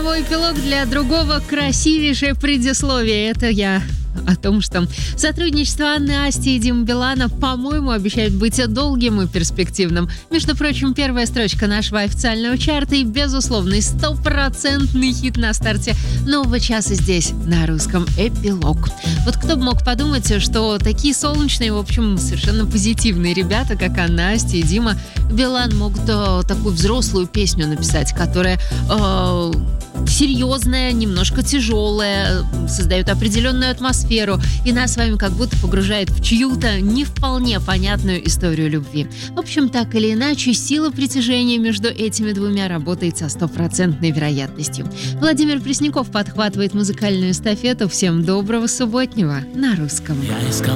Мой эпилог для другого красивейшее предисловие. Это я о том, что сотрудничество Анны Асти и Димы Билана, по-моему, обещает быть долгим и перспективным. Между прочим, первая строчка нашего официального чарта и безусловный стопроцентный хит на старте нового часа здесь, на русском «Эпилог». Вот кто бы мог подумать, что такие солнечные, в общем, совершенно позитивные ребята, как Анна Асти и Дима Билан, могут такую взрослую песню написать, которая серьезная, немножко тяжелая, создает определенную атмосферу и нас с вами как будто погружает в чью-то не вполне понятную историю любви. В общем, так или иначе, сила притяжения между этими двумя работает со стопроцентной вероятностью. Владимир Пресняков подхватывает музыкальную эстафету. Всем доброго субботнего на русском.